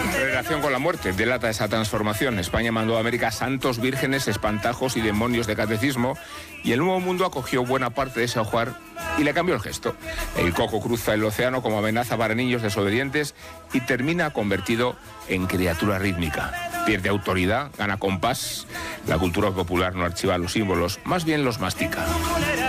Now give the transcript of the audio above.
Relación con la muerte delata esa transformación. España mandó a América santos, vírgenes, espantajos y demonios de catecismo, y el Nuevo Mundo acogió buena parte de ese ajuar y le cambió el gesto. El coco cruza el océano como amenaza para niños desobedientes y termina convertido en criatura rítmica. Pierde autoridad, gana compás. La cultura popular no archiva los símbolos, más bien los mastica.